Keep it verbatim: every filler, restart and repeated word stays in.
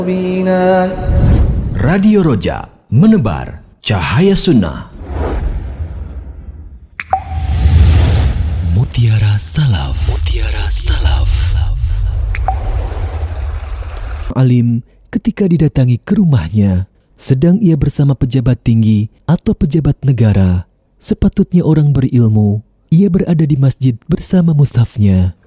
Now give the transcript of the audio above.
Radio Roja, menebar cahaya sunnah. Mutiara Salaf. Mutiara Salaf. Alim ketika didatangi ke rumahnya, sedang ia bersama pejabat tinggi atau pejabat negara. Sepatutnya orang berilmu, ia berada di masjid bersama mushafnya.